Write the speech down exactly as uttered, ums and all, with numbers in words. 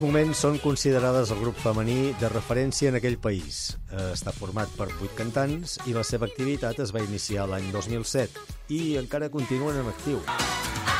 moment són considerades el grup femení de referència en aquell país. Està format per vuit cantants i la seva activitat es va iniciar l'any dos mil set i encara continuen en actiu.